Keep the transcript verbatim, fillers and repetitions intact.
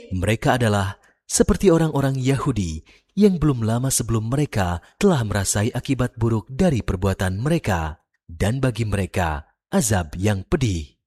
Mereka adalah seperti orang-orang Yahudi yang belum lama sebelum mereka telah merasai akibat buruk dari perbuatan mereka, dan bagi mereka azab yang pedih.